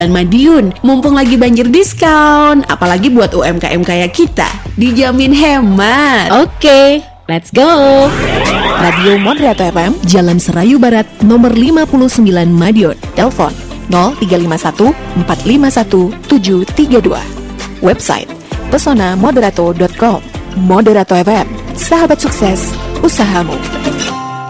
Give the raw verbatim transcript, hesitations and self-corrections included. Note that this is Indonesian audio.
Dan Madiun, mumpung lagi banjir diskon, apalagi buat U M K M kayak kita, dijamin hemat. Oke, let's go. Radio Moderato F M, Jalan Serayu Barat, nomor lima puluh sembilan Madiun. Telepon nol tiga lima satu empat lima satu tujuh tiga dua. Website pesona moderato dot com. Moderato F M, sahabat sukses usahamu.